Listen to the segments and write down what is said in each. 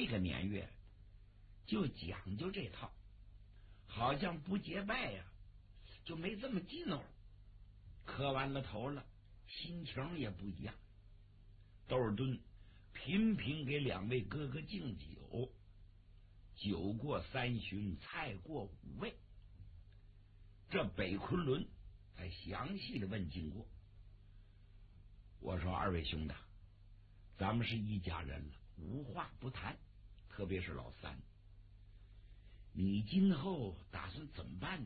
这个年月就讲究这套，好像不结拜呀，就没这么劲头。磕完了头了，心情也不一样。窦尔敦频频给两位哥哥敬酒，酒过三巡，菜过五味。这北昆仑才详细的问经过。我说二位兄弟，咱们是一家人了，无话不谈，特别是老三，你今后打算怎么办呢？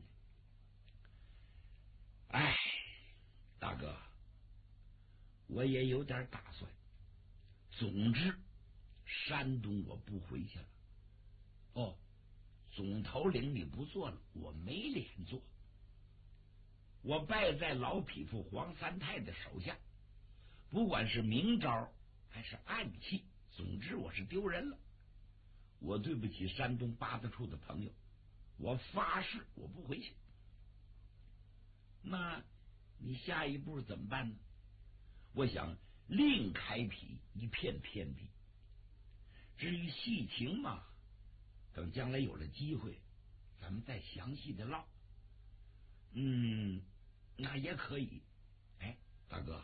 哎，大哥，我也有点打算。总之，山东我不回去了。哦，总头领你不做了，我没脸做。我败在老匹夫黄三太的手下，不管是明招还是暗器，总之我是丢人了。我对不起山东八大处的朋友，我发誓我不回去。那你下一步怎么办呢？我想另开辟一片天地。至于细情嘛，等将来有了机会，咱们再详细的唠。那也可以。哎，大哥，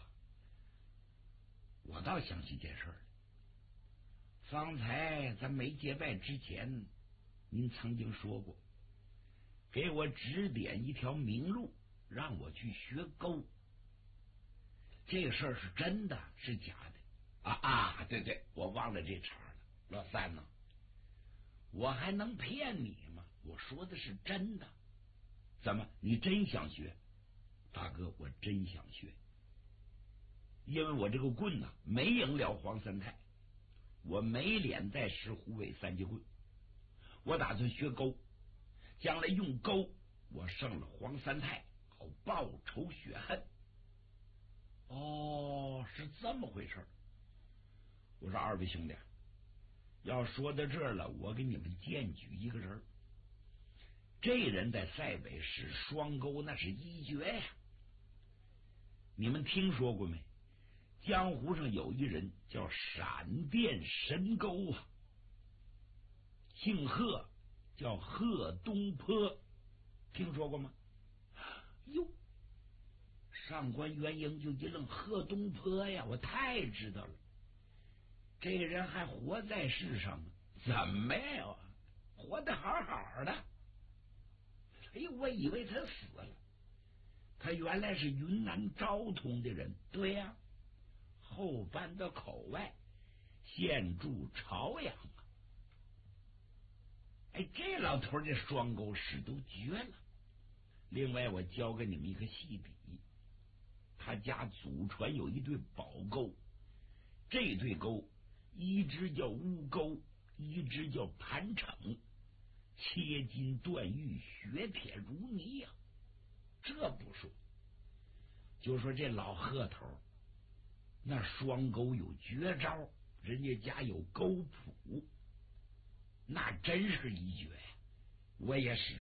我倒想起件事来。方才咱没结拜之前，您曾经说过，给我指点一条明路，让我去学钩。这个事儿是真的是假的？对，我忘了这茬了。老三呢？我还能骗你吗？我说的是真的。怎么，你真想学？大哥，我真想学，因为我这个棍呢，没赢了黄三太，我没脸再使虎尾三节棍。我打算学钩，将来用钩，我胜了黄三太，好报仇雪恨。哦，是这么回事。我说二位兄弟，要说到这儿了，我给你们荐举一个人。这人在塞北使双钩那是一绝呀。你们听说过没？江湖上有一人叫闪电神钩啊，姓贺，叫贺东坡，听说过吗？哟，上官元英就一愣，贺东坡呀，我太知道了。这个人还活在世上呢？怎么呀？活得好好的。哎呦，我以为他死了。他原来是云南昭通的人。对呀，后搬到口外，现住朝阳啊。哎，这老头这双钩使都绝了。另外，我教给你们一个细底，他家祖传有一对宝钩，这对钩一只叫乌钩，一只叫盘惩，切金断玉，雪铁如泥呀。这不说，就说这老贺头那双钩有绝招，人家家有钩谱，那真是一绝呀。我也使